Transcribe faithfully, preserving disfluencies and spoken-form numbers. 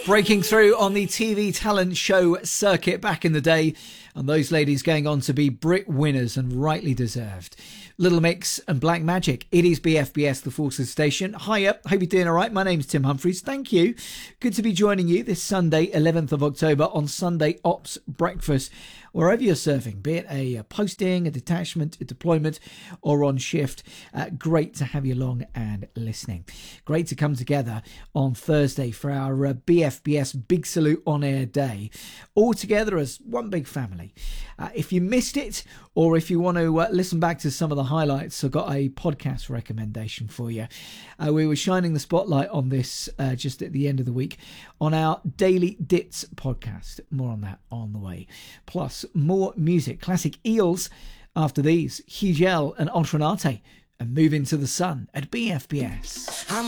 Breaking through on the T V talent show circuit back in the day, and those ladies going on to be Brit winners, and rightly deserved. Little Mix and Black Magic. It is B F B S, the Forces Station. Hiya, hope you're doing all right. My name's Tim Humphries. Thank you. Good to be joining you this Sunday, eleventh of October, on Sunday Ops Breakfast, wherever you're serving, be it a posting, a detachment, a deployment, or on shift. Uh, great to have you along and listening. Great to come together on Thursday for our uh, B F B S Big Salute On Air Day, all together as one big family. Uh, if you missed it, or if you want to uh, listen back to some of the highlights, I've got a podcast recommendation for you. Uh, we were shining the spotlight on this uh, just at the end of the week on our Daily Dits podcast. More on that on the way. Plus, more music, classic Eels. After these, Hugel and Ultranate, and Move Into the Sun at B F B S. I'm